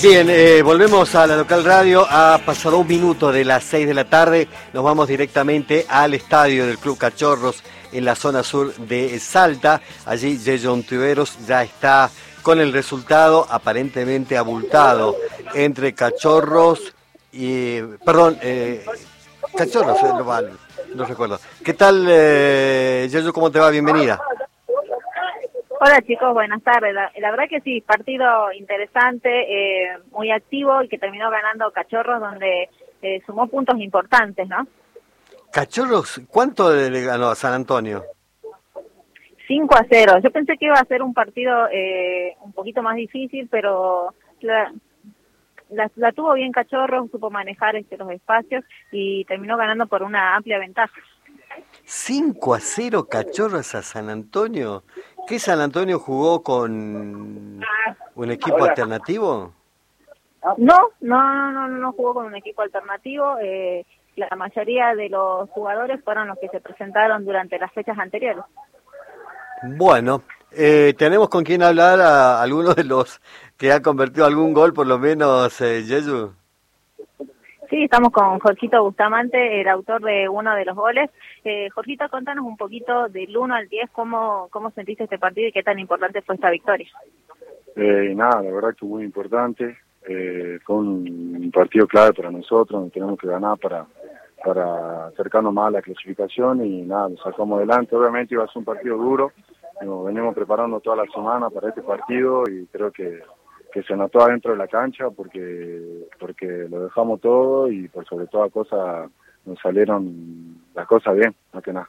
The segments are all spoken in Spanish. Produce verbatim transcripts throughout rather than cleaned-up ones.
Bien, eh, volvemos a la local radio. Ha pasado un minuto de las seis de la tarde. Nos vamos directamente al estadio del Club Cachorros en la zona sur de Salta. Allí Yello Ontiveros ya está con el resultado aparentemente abultado entre Cachorros y... Perdón, eh, Cachorros, eh, no, no recuerdo. ¿Qué tal, eh, Yello? ¿Cómo te va? Bienvenida. Hola chicos, buenas tardes. La, la verdad que sí, partido interesante, eh, muy activo y que terminó ganando Cachorros, donde eh, sumó puntos importantes, ¿no? Cachorros, ¿cuánto le ganó a San Antonio? cinco a cero. Yo pensé que iba a ser un partido eh, un poquito más difícil, pero la, la, la tuvo bien Cachorros, supo manejar este, los espacios y terminó ganando por una amplia ventaja. cinco a cero Cachorros a San Antonio. ¿Qué San Antonio jugó con un equipo alternativo? No, no, no, no, no jugó con un equipo alternativo. Eh, la mayoría de los jugadores fueron los que se presentaron durante las fechas anteriores. Bueno, eh, tenemos con quién hablar a algunos de los que ha convertido algún gol, por lo menos, eh, Yeyu. Sí, estamos con Jorgito Bustamante, el autor de uno de los goles. Eh, Jorgito, contanos un poquito del uno al diez, cómo, cómo sentiste este partido y qué tan importante fue esta victoria. Eh, nada, la verdad que muy importante. Eh, fue un partido clave para nosotros, donde tenemos que ganar para, para acercarnos más a la clasificación y nada, lo sacamos adelante. Obviamente iba a ser un partido duro, nos venimos preparando toda la semana para este partido y creo que que se notó adentro de la cancha porque porque lo dejamos todo y por sobre toda cosa nos salieron las cosas bien, más que nada.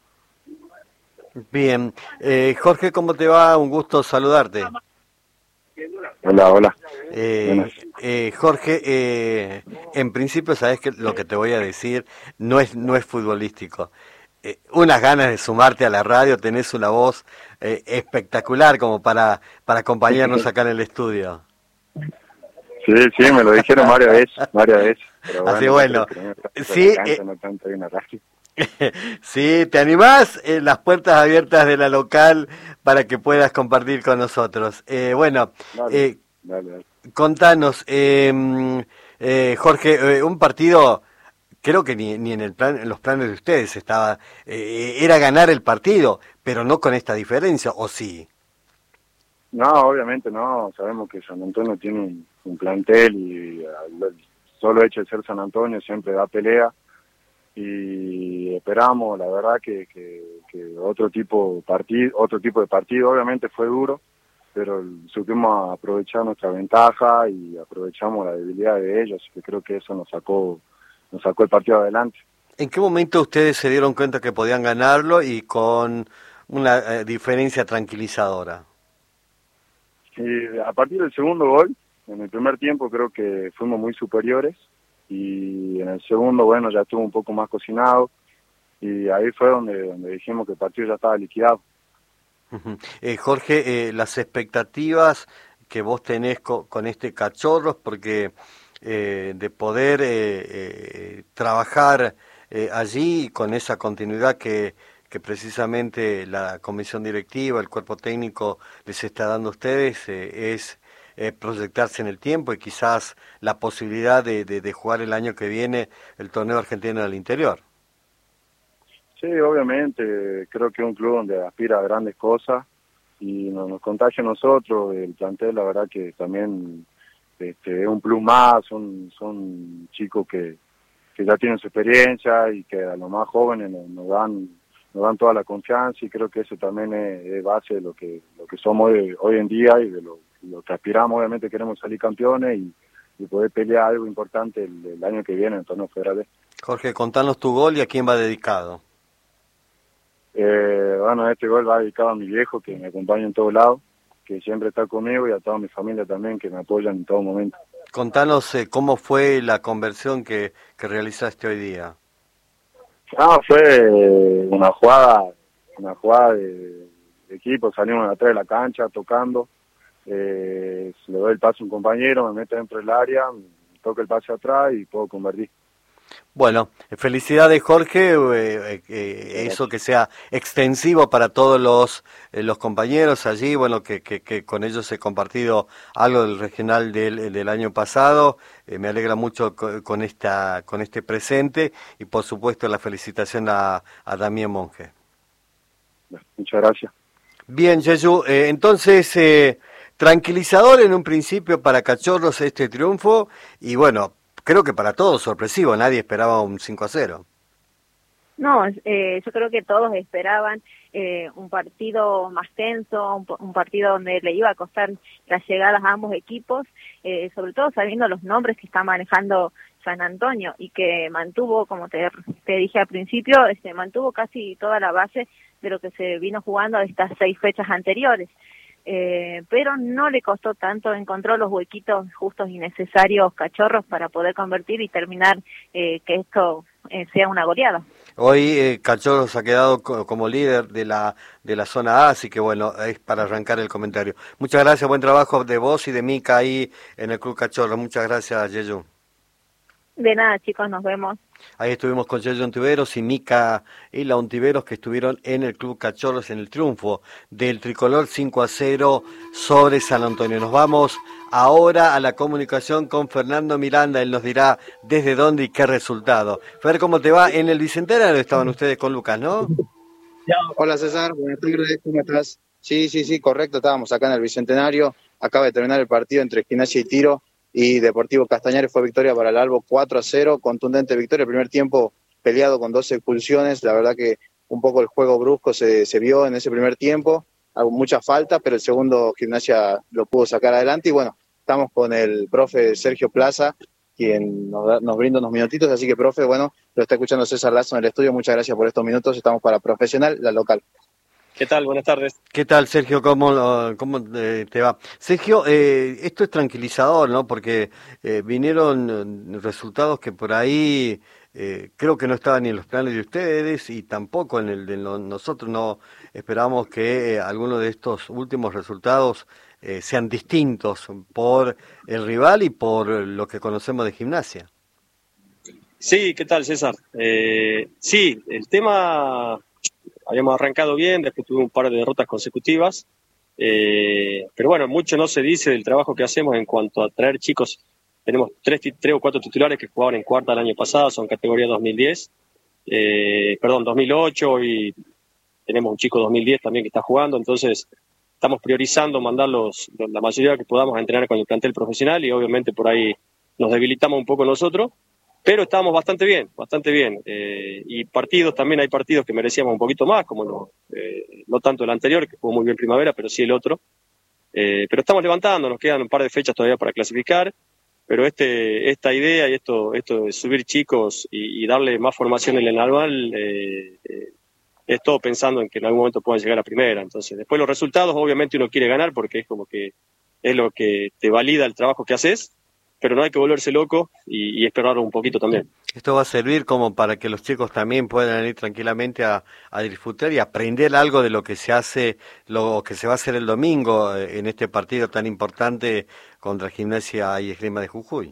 Bien, eh, Jorge, ¿cómo te va? Un gusto saludarte. Hola, hola. Eh, eh, Jorge, eh, en principio sabes que lo que te voy a decir no es no es futbolístico. Eh, unas ganas de sumarte a la radio, tenés una voz eh, espectacular como para para acompañarnos acá en el estudio. Sí, sí, me lo dijeron varias veces, varias veces. Pero bueno, así bueno, sí, cancha, eh, no tanto hay una radio. sí, ¿te animás? Eh, las puertas abiertas de la local para que puedas compartir con nosotros. Eh, bueno, Dale, eh, dale, dale. contanos, eh, eh, Jorge, eh, un partido, creo que ni, ni en el plan, en los planes de ustedes estaba, eh, era ganar el partido, pero no con esta diferencia, ¿o sí? No, obviamente no, sabemos que San Antonio tiene un, un plantel y el solo hecho de ser San Antonio siempre da pelea y esperamos, la verdad que, que, que otro tipo partido, otro tipo de partido, obviamente fue duro, pero supimos aprovechar nuestra ventaja y aprovechamos la debilidad de ellos, que creo que eso nos sacó, nos sacó el partido adelante. ¿En qué momento ustedes se dieron cuenta que podían ganarlo y con una eh, diferencia tranquilizadora? Y a partir del segundo gol, en el primer tiempo creo que fuimos muy superiores y en el segundo, bueno, ya estuvo un poco más cocinado y ahí fue donde, donde dijimos que el partido ya estaba liquidado. Uh-huh. eh, Jorge, eh, las expectativas que vos tenés co con este Cachorros, porque eh, de poder eh, eh, trabajar eh, allí con esa continuidad que, que precisamente la comisión directiva, el cuerpo técnico les está dando a ustedes, eh, es eh, proyectarse en el tiempo y quizás la posibilidad de, de, de jugar el año que viene el torneo argentino del interior. Sí, obviamente, creo que es un club donde aspira a grandes cosas y nos, nos contagia a nosotros, el plantel la verdad que también este, es un plus más, son, son chicos que, que ya tienen su experiencia y que a los más jóvenes nos, nos dan nos dan toda la confianza y creo que eso también es, es base de lo que lo que somos hoy, hoy en día y de lo, lo que aspiramos. Obviamente queremos salir campeones y, y poder pelear algo importante el, el año que viene en el torneo federal. Jorge, contanos tu gol y a quién va dedicado. Eh, bueno, este gol va dedicado a mi viejo que me acompaña en todos lados, que siempre está conmigo y a toda mi familia también que me apoyan en todo momento. Contanos eh, cómo fue la conversión que, que realizaste hoy día. Ah, fue una jugada, una jugada de, de equipo, salimos de atrás de la cancha tocando, eh, le doy el pase a un compañero, me mete dentro del área, toco el pase atrás y puedo convertir. Bueno, felicidades Jorge, eh, eh, eso que sea extensivo para todos los eh, los compañeros allí, bueno, que, que, que con ellos he compartido algo del regional del, del año pasado, eh, me alegra mucho con, con esta con este presente y por supuesto la felicitación a, a Damián Monge. Muchas gracias. Bien, Yeyu, eh, entonces, eh, tranquilizador en un principio para Cachorros este triunfo y bueno, creo que para todos sorpresivo, nadie esperaba un cinco a cero. No, eh, yo creo que todos esperaban eh, un partido más tenso, un, un partido donde le iba a costar las llegadas a ambos equipos, eh, sobre todo sabiendo los nombres que está manejando San Antonio y que mantuvo, como te, te dije al principio, este, mantuvo casi toda la base de lo que se vino jugando de estas seis fechas anteriores. Eh, pero no le costó tanto, encontró los huequitos justos y necesarios Cachorros para poder convertir y terminar eh, que esto eh, sea una goleada. Hoy eh, Cachorros ha quedado co como líder de la de la zona A, así que bueno, es para arrancar el comentario. Muchas gracias, buen trabajo de vos y de Mica ahí en el Club Cachorros. Muchas gracias, Yeyu. De nada, chicos, nos vemos. Ahí estuvimos con Yeyu Ontiveros y Mica y la Ontiveros que estuvieron en el Club Cachorros en el triunfo del tricolor cinco a cero sobre San Antonio. Nos vamos ahora a la comunicación con Fernando Miranda, él nos dirá desde dónde y qué resultado. Fer, ¿cómo te va? En el Bicentenario estaban ustedes con Lucas, ¿no? Hola César, buenas tardes, ¿cómo estás? Sí, sí, sí, correcto, estábamos acá en el Bicentenario, acaba de terminar el partido entre Gimnasia y Tiro, y Deportivo Castañares. Fue victoria para el Albo cuatro a cero, contundente victoria, el primer tiempo peleado con dos expulsiones, la verdad que un poco el juego brusco se, se vio en ese primer tiempo, mucha falta, pero el segundo Gimnasia lo pudo sacar adelante y bueno, estamos con el profe Sergio Plaza, quien nos, da, nos brinda unos minutitos, así que profe, bueno, lo está escuchando César Lazo en el estudio, muchas gracias por estos minutos, estamos para Profesional, la local. ¿Qué tal? Buenas tardes. ¿Qué tal, Sergio? ¿Cómo, cómo eh, te va? Sergio, eh, esto es tranquilizador, ¿no? Porque eh, vinieron resultados que por ahí eh, creo que no estaban ni en los planes de ustedes y tampoco en el de lo, nosotros. No esperamos que eh, algunos de estos últimos resultados eh, sean distintos por el rival y por lo que conocemos de Gimnasia. Sí, ¿qué tal, César? Eh, sí, el tema... Habíamos arrancado bien, después tuvimos un par de derrotas consecutivas, eh, pero bueno, mucho no se dice del trabajo que hacemos en cuanto a traer chicos. Tenemos tres, tres o cuatro titulares que jugaban en cuarta el año pasado, son categoría dos mil diez, eh, perdón, dos mil ocho, y tenemos un chico dos mil diez también que está jugando, entonces estamos priorizando mandarlos, la mayoría que podamos, a entrenar con el plantel profesional y obviamente por ahí nos debilitamos un poco nosotros. Pero estábamos bastante bien, bastante bien. Eh, y partidos, también hay partidos que merecíamos un poquito más, como no, eh, no tanto el anterior, que jugó muy bien Primavera, pero sí el otro. Eh, pero estamos levantando, nos quedan un par de fechas todavía para clasificar, pero este esta idea y esto esto de subir chicos y, y darle más formación en el anual, eh, eh, es todo pensando en que en algún momento puedan llegar a Primera. Entonces, después los resultados, obviamente uno quiere ganar porque es como que es lo que te valida el trabajo que haces, pero no hay que volverse loco y, y esperarlo un poquito también. Esto va a servir como para que los chicos también puedan ir tranquilamente a, a disfrutar y aprender algo de lo que se hace, lo que se va a hacer el domingo en este partido tan importante contra Gimnasia y Esgrima de Jujuy.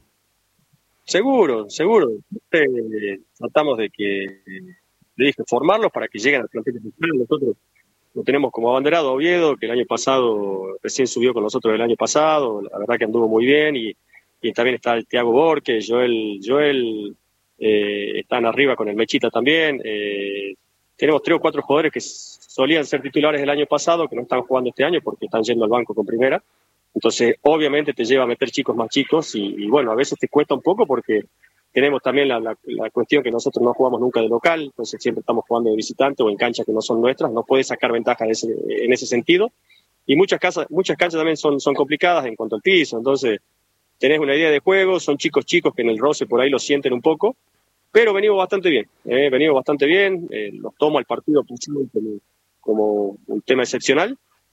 Seguro, seguro. Eh, tratamos de que, le dije, formarlos para que lleguen al plantel principal. Nosotros lo tenemos como abanderado a Oviedo, que el año pasado recién subió con nosotros el año pasado, la verdad que anduvo muy bien y y también está el Thiago Borque, Joel, Joel eh, están arriba con el Mechita también. Eh, tenemos tres o cuatro jugadores que solían ser titulares el año pasado, que no están jugando este año porque están yendo al banco con Primera. Entonces, obviamente te lleva a meter chicos más chicos y, y bueno, a veces te cuesta un poco porque tenemos también la, la, la cuestión que nosotros no jugamos nunca de local, entonces siempre estamos jugando de visitante o en canchas que no son nuestras, no puedes sacar ventaja de ese, en ese sentido. Y muchas, casas, muchas canchas también son, son complicadas en cuanto al piso, entonces tenés una idea de juego, son chicos chicos que en el roce por ahí lo sienten un poco, pero venimos bastante bien, eh, venimos bastante bien, eh, los tomo al partido como, como un tema excepcional,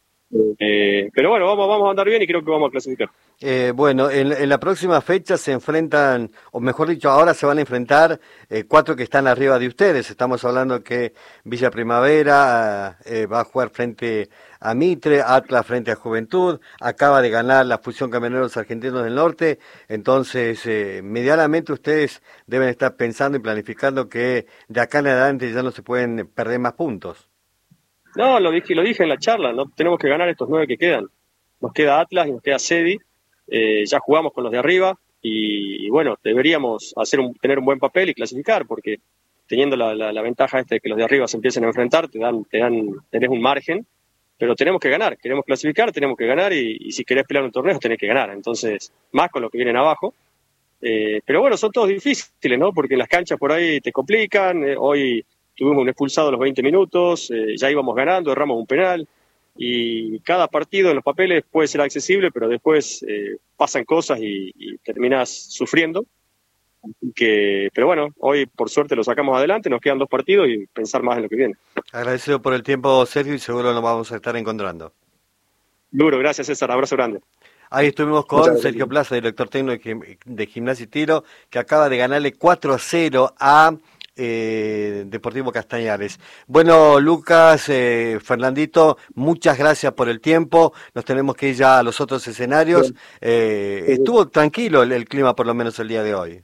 eh, pero bueno, vamos, vamos a andar bien y creo que vamos a clasificar. Eh, bueno, en, en la próxima fecha se enfrentan, o mejor dicho, ahora se van a enfrentar eh, cuatro que están arriba de ustedes. Estamos hablando que Villa Primavera eh, va a jugar frente a Mitre, Atlas frente a Juventud, acaba de ganar la fusión Camioneros Argentinos del Norte, entonces eh, medianamente ustedes deben estar pensando y planificando que de acá en adelante ya no se pueden perder más puntos. No, lo dije, lo dije en la charla, no tenemos que ganar estos nueve que quedan. Nos queda Atlas y nos queda Sedi, eh, ya jugamos con los de arriba y, y bueno, deberíamos hacer un, tener un buen papel y clasificar, porque teniendo la, la, la ventaja esta de que los de arriba se empiecen a enfrentar, te dan, te dan, tenés un margen, pero tenemos que ganar, queremos clasificar, tenemos que ganar y, y si querés pelear un torneo tenés que ganar, entonces más con los que vienen abajo. Eh, pero bueno, son todos difíciles, ¿no? Porque las canchas por ahí te complican, eh, hoy tuvimos un expulsado a los veinte minutos, eh, ya íbamos ganando, erramos un penal, y cada partido en los papeles puede ser accesible, pero después eh, pasan cosas y, y terminás sufriendo. Que, pero bueno, hoy por suerte lo sacamos adelante, nos quedan dos partidos y pensar más en lo que viene. Agradecido por el tiempo, Sergio, y seguro nos vamos a estar encontrando. Duro, gracias César, abrazo grande. Ahí estuvimos con Sergio Plaza, director técnico de Gimnasia y Tiro, que acaba de ganarle cuatro a cero a eh, Deportivo Castañares. Bueno, Lucas, eh, Fernandito, muchas gracias por el tiempo. Nos tenemos que ir ya a los otros escenarios. Eh, estuvo tranquilo el, el clima, por lo menos el día de hoy.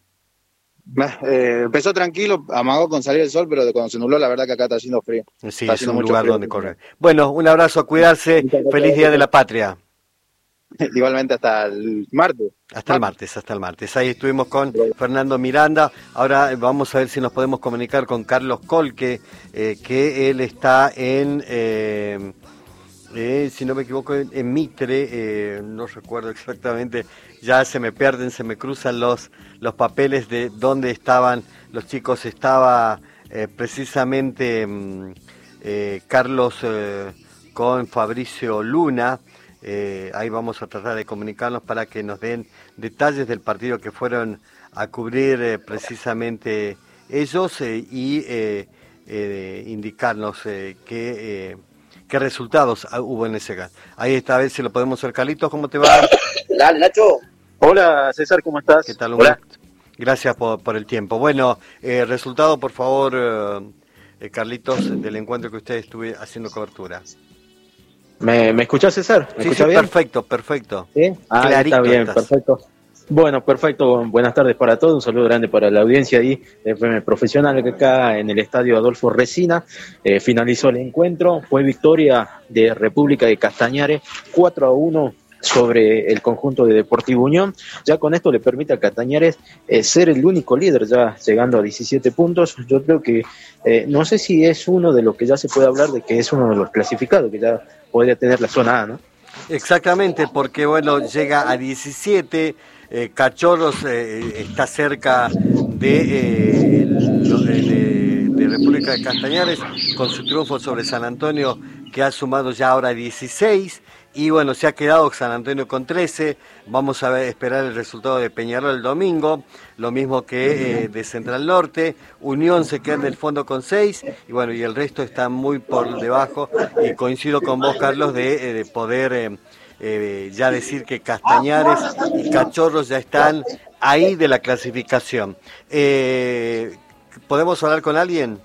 Eh, empezó tranquilo, amagó con salir el sol, pero cuando se nubló, la verdad que acá está haciendo frío. Sí, está es un lugar frío donde correr. Bueno, un abrazo, a cuidarse. Feliz Día de la Patria. Igualmente hasta el martes. Hasta el martes, hasta el martes. Ahí estuvimos con Fernando Miranda. Ahora vamos a ver si nos podemos comunicar con Carlos Colque, eh, que él está en, eh, eh, si no me equivoco, en, en Mitre, eh, no recuerdo exactamente, ya se me pierden, se me cruzan los, los papeles de dónde estaban los chicos. Estaba eh, precisamente eh, Carlos eh, con Fabricio Luna. Eh, ahí vamos a tratar de comunicarnos para que nos den detalles del partido que fueron a cubrir eh, precisamente ellos eh, y eh, eh, indicarnos eh, qué, eh, qué resultados hubo en ese caso. Ahí está, a ver si lo podemos hacer. Carlitos, ¿cómo te va? Dale, Nacho. Hola, César, ¿cómo estás? ¿Qué tal? Hola. Gracias por, por el tiempo. Bueno, eh, resultado, por favor, eh, Carlitos, del encuentro que usted estuve haciendo cobertura. ¿Me, ¿Me escuchás, César? ¿Me sí, escuchás sí, bien? Perfecto, perfecto. ¿Sí? Ah, Clarito está bien, estás. perfecto. Bueno, perfecto. Buenas tardes para todos. Un saludo grande para la audiencia ahí de F M Profesional, que acá en el estadio Adolfo Resina. Eh, finalizó el encuentro. Fue victoria de República de Castañares, cuatro a uno sobre el conjunto de Deportivo Unión. Ya con esto le permite a Castañares eh, ser el único líder, ya llegando a diecisiete puntos. Yo creo que, eh, no sé si es uno de los que ya se puede hablar de que es uno de los clasificados, que ya podría tener la zona A, ¿no? Exactamente, porque bueno, llega a diecisiete, eh, Cachorros eh, está cerca de, eh, de, de, de República de Castañares con su triunfo sobre San Antonio, que ha sumado ya ahora dieciséis, y bueno, se ha quedado San Antonio con trece. Vamos a ver, esperar el resultado de Peñarol el domingo, lo mismo que eh, de Central Norte. Unión se queda en el fondo con seis, y bueno, y el resto está muy por debajo, y coincido con vos, Carlos, de, de poder eh, eh, ya decir que Castañares y Cachorros ya están ahí de la clasificación. Eh, ¿Podemos hablar con alguien?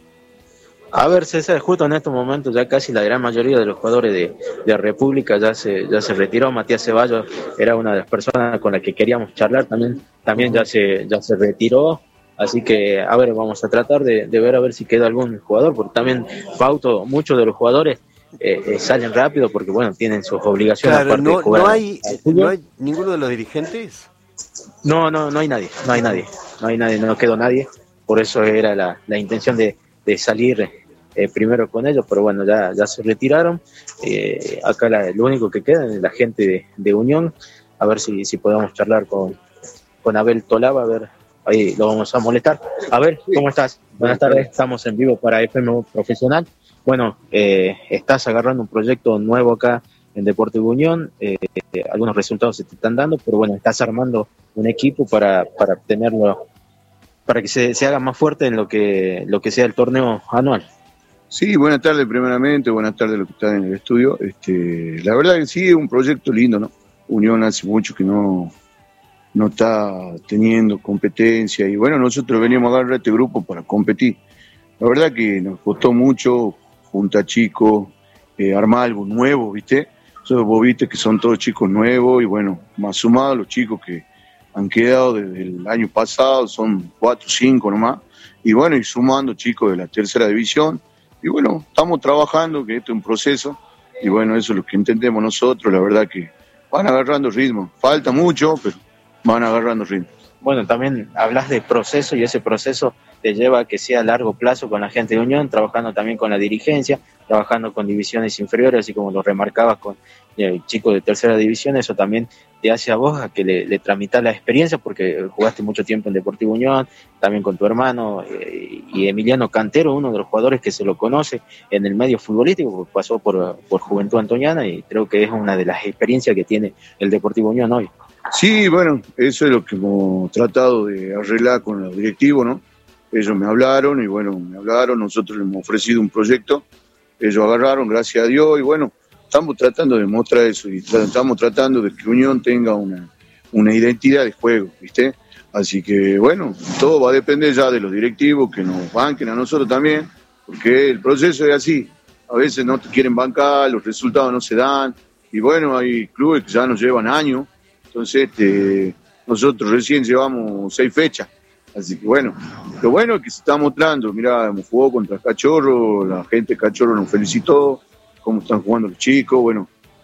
A ver, César, justo en estos momentos ya casi la gran mayoría de los jugadores de, de República ya se ya se retiró. Matías Ceballos era una de las personas con las que queríamos charlar, también también ya se ya se retiró. Así que, a ver, vamos a tratar de, de ver a ver si queda algún jugador, porque también Fausto, muchos de los jugadores eh, eh, salen rápido porque, bueno, tienen sus obligaciones. Claro, aparte no, de jugar no, hay, ¿no hay ninguno de los dirigentes? No, no, no hay nadie, no hay nadie, no hay nadie, no quedó nadie. Por eso era la, la intención de, de salir eh, primero con ellos, pero bueno, ya, ya se retiraron. Eh, acá la, lo único que queda es la gente de, de Unión. A ver si, si podemos charlar con, con Abel Tolaba, a ver, ahí lo vamos a molestar. Abel, ¿cómo estás? Buenas tardes, estamos en vivo para F M Profesional. Bueno, eh, estás agarrando un proyecto nuevo acá en Deportivo Unión, eh, algunos resultados se te están dando, pero bueno, estás armando un equipo para, para tenerlo, para que se, se haga más fuerte en lo que, lo que sea el torneo anual. Sí, buenas tardes primeramente, buenas tardes a los que están en el estudio. Este, la verdad que sí, es un proyecto lindo, ¿no? Unión hace mucho que no, no está teniendo competencia y bueno, nosotros veníamos a darle a este grupo para competir. La verdad que nos costó mucho, junta chicos, eh, armar algo nuevo, ¿viste? Entonces vos viste que son todos chicos nuevos y bueno, más sumados los chicos que han quedado desde el año pasado, son cuatro o cinco nomás, y bueno, y sumando chicos de la tercera división, y bueno, estamos trabajando, que esto es un proceso, y bueno, eso es lo que entendemos nosotros, la verdad que van agarrando ritmo, falta mucho, pero van agarrando ritmo. Bueno, también hablas de proceso y ese proceso te lleva a que sea a largo plazo con la gente de Unión, trabajando también con la dirigencia, trabajando con divisiones inferiores, así como lo remarcabas con eh, chicos de tercera división, eso también te hace a vos a que le, le tramitas la experiencia, porque jugaste mucho tiempo en Deportivo Unión, también con tu hermano, eh, y Emiliano Cantero, uno de los jugadores que se lo conoce en el medio futbolístico, pasó por, por Juventud Antoniana, y creo que es una de las experiencias que tiene el Deportivo Unión hoy. Sí, bueno, eso es lo que hemos tratado de arreglar con los directivos, ¿no? Ellos me hablaron y bueno, me hablaron, nosotros les hemos ofrecido un proyecto, ellos agarraron, gracias a Dios, y bueno, estamos tratando de mostrar eso y tra- estamos tratando de que Unión tenga una, una identidad de juego, ¿viste? Así que bueno, todo va a depender ya de los directivos que nos banquen a nosotros también, porque el proceso es así, a veces no te quieren bancar, los resultados no se dan, y bueno, hay clubes que ya nos llevan años. Entonces, este, nosotros recién llevamos seis fechas. Así que bueno, lo bueno es que se está mostrando. Mirá, hemos jugado contra Cachorro, la gente de Cachorro nos felicitó, cómo están jugando los chicos. Bueno,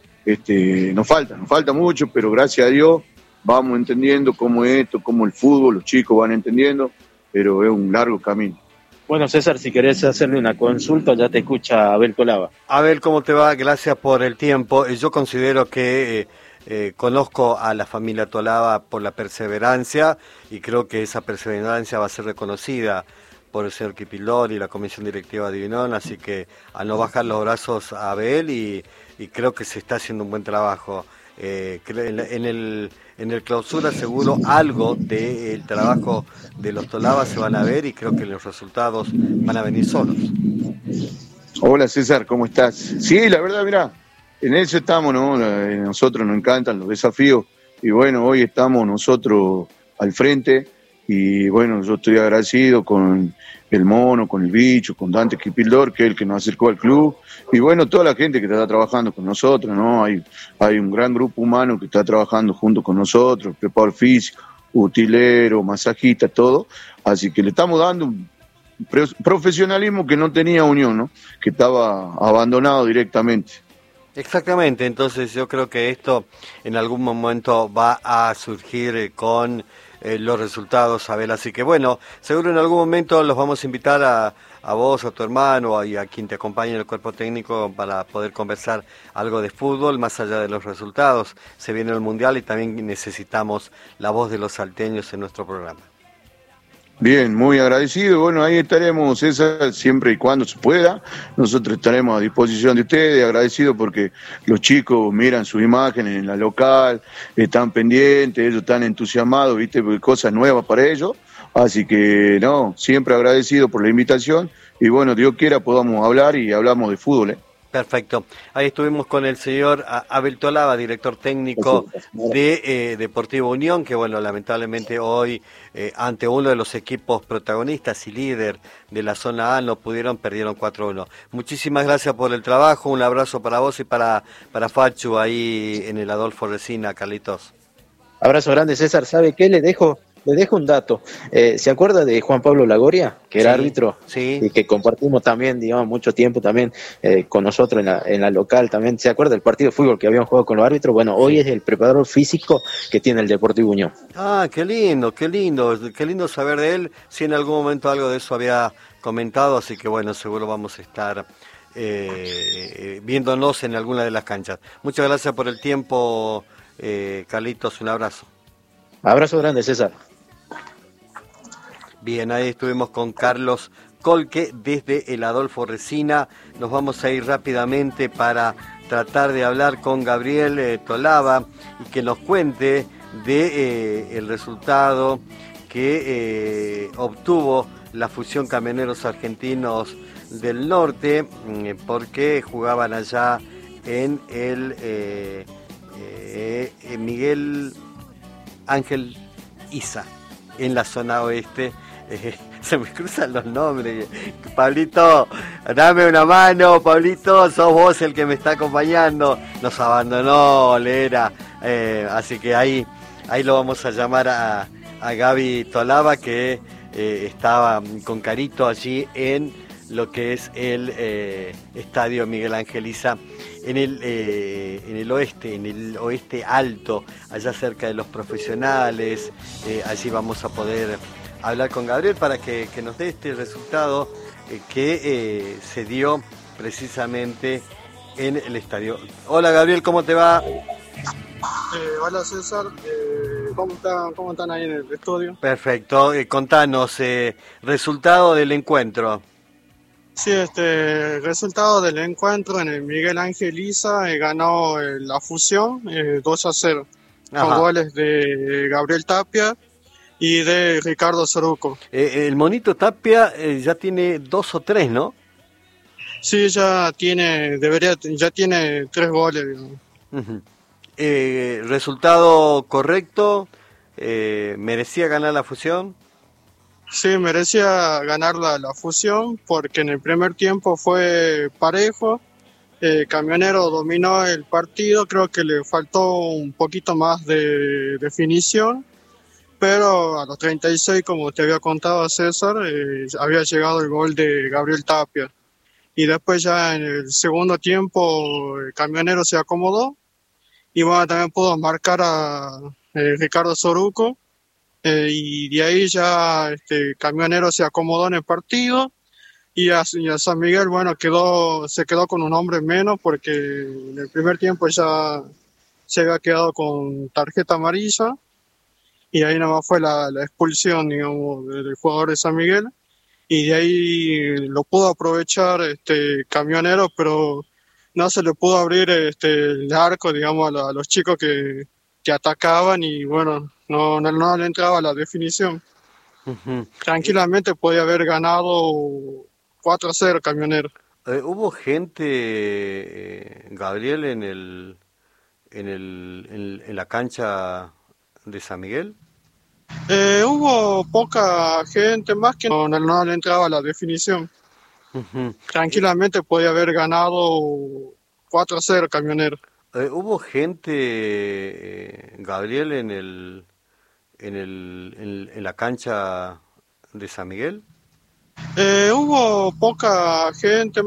este, nos falta, nos falta mucho, pero gracias a Dios vamos entendiendo cómo es esto, cómo el fútbol, los chicos van entendiendo, pero es un largo camino. Bueno, César, si querés hacerle una consulta, ya te escucha Abel Tolaba. Abel, ¿cómo te va? Gracias por el tiempo. Yo considero que... Eh, Eh, conozco a la familia Tolaba por la perseverancia y creo que esa perseverancia va a ser reconocida por el señor Kipildor y la comisión directiva de Unión, así que a no bajar los brazos a Abel y, y creo que se está haciendo un buen trabajo. Eh, en, en, el, en el clausura seguro algo del trabajo de los Tolaba se van a ver y creo que los resultados van a venir solos. Hola César, ¿cómo estás? Sí, la verdad, mirá, en eso estamos, ¿no? A nosotros nos encantan los desafíos y bueno, hoy estamos nosotros al frente y bueno, yo estoy agradecido con el Mono, con el Bicho, con Dante Kipildor, que es el que nos acercó al club y bueno, toda la gente que está trabajando con nosotros, ¿no? Hay, hay un gran grupo humano que está trabajando junto con nosotros, preparador físico, utilero, masajista, todo, así que le estamos dando un profesionalismo que no tenía Unión, ¿no? Que estaba abandonado directamente. Exactamente, entonces yo creo que esto en algún momento va a surgir con eh, los resultados, Abel, así que bueno, seguro en algún momento los vamos a invitar a, a vos, a tu hermano y a quien te acompañe en el cuerpo técnico para poder conversar algo de fútbol más allá de los resultados. Se viene el Mundial y también necesitamos la voz de los salteños en nuestro programa. Bien, muy agradecido. Bueno, ahí estaremos, César, siempre y cuando se pueda. Nosotros estaremos a disposición de ustedes, agradecidos porque los chicos miran sus imágenes en la local, están pendientes, ellos están entusiasmados, ¿viste? Porque cosas nuevas para ellos. Así que, no, siempre agradecido por la invitación. Y bueno, Dios quiera podamos hablar y hablamos de fútbol, ¿eh? Perfecto. Ahí estuvimos con el señor Abel Tolaba, director técnico de eh, Deportivo Unión, que bueno, lamentablemente hoy, eh, ante uno de los equipos protagonistas y líder de la zona A, no pudieron, perdieron cuatro uno. Muchísimas gracias por el trabajo, un abrazo para vos y para, para Fachu ahí en el Adolfo Resina, Carlitos. Abrazo grande, César. ¿Sabe qué? Le dejo... Le dejo un dato. Eh, ¿Se acuerda de Juan Pablo Lagoria, que era sí, árbitro? Sí. Y que compartimos también, digamos, mucho tiempo también eh, con nosotros en la, en la local también. ¿Se acuerda del partido de fútbol que habíamos jugado con los árbitros? Bueno, hoy es el preparador físico que tiene el Deportivo Unión. Ah, qué lindo, qué lindo. Qué lindo saber de él. Si en algún momento algo de eso había comentado, así que bueno, seguro vamos a estar eh, viéndonos en alguna de las canchas. Muchas gracias por el tiempo, eh, Carlitos. Un abrazo. Abrazo grande, César. Bien, ahí estuvimos con Carlos Colque desde el Adolfo Resina. Nos vamos a ir rápidamente para tratar de hablar con Gabriel eh, Tolaba y que nos cuente de eh, el resultado que eh, obtuvo la fusión Camioneros Argentinos del Norte, eh, porque jugaban allá en el eh, eh, Miguel Ángel Isa, en la zona oeste. Eh, se me cruzan los nombres. Pablito, dame una mano, Pablito, sos vos el que me está acompañando. Nos abandonó Lera, eh, así que ahí, ahí lo vamos a llamar a, a Gaby Tolaba, que eh, estaba con Carito allí en lo que es el eh, Estadio Miguel Ángel Isa, en el, eh, en el oeste, en el oeste alto, allá cerca de los profesionales. Eh, allí vamos a poder hablar con Gabriel para que, que nos dé este resultado eh, que eh, se dio precisamente en el estadio. Hola Gabriel, ¿cómo te va? Eh, hola César, eh, ¿cómo, están, ¿cómo están ahí en el estudio? Perfecto, eh, contanos, eh, resultado del encuentro. Sí, este resultado del encuentro en el Miguel Ángel Isa, eh, ganó eh, la Fusión eh, dos a cero, Ajá. con goles de Gabriel Tapia y de Ricardo Soruco. Eh, el Monito Tapia eh, ya tiene dos o tres, ¿no? Sí, ya tiene, debería, ya tiene tres goles, digamos. Uh-huh. Eh, resultado correcto, eh, ¿merecía ganar la Fusión? Sí, merecía ganar la, la Fusión porque en el primer tiempo fue parejo. Eh, Camionero dominó el partido, creo que le faltó un poquito más de definición, pero a los treinta y seis, como te había contado César, eh, había llegado el gol de Gabriel Tapia. Y después ya en el segundo tiempo el Camionero se acomodó y bueno, también pudo marcar a eh, Ricardo Soruco. Eh, y de ahí ya este Camionero se acomodó en el partido y a, y a San Miguel, bueno, quedó se quedó con un hombre menos porque en el primer tiempo ya se había quedado con tarjeta amarilla y ahí nomás fue la, la expulsión, digamos, del jugador de San Miguel, y de ahí lo pudo aprovechar este Camionero, pero no se le pudo abrir este el arco, digamos, a, la, a los chicos que, que atacaban y bueno, no, no, no le entraba la definición. Uh-huh. Tranquilamente podía haber ganado cuatro a cero Camionero. Eh, ¿Hubo gente, eh, Gabriel, en el, en el en, en la cancha de San Miguel? Eh, hubo poca gente, más que no, no, no le entraba la definición. Uh-huh. Tranquilamente podía haber ganado cuatro a cero Camionero. Eh, ¿Hubo gente, eh, Gabriel, en el en el en, en la cancha de San Miguel? Eh, hubo poca gente.